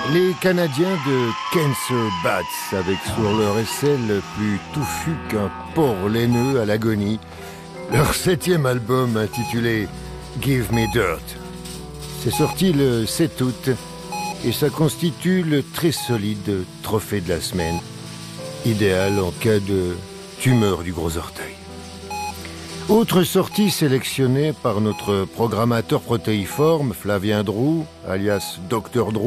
Les Canadiens de Cancer Bats, avec sur leur aisselle plus touffu qu'un porc laineux à l'agonie, leur 7e album intitulé Give Me Dirt. C'est sorti le 7 août et ça constitue le très solide trophée de la semaine, idéal en cas de tumeur du gros orteil. Autre sortie sélectionnée par notre programmateur protéiforme Flavien Droux, alias Dr Droux,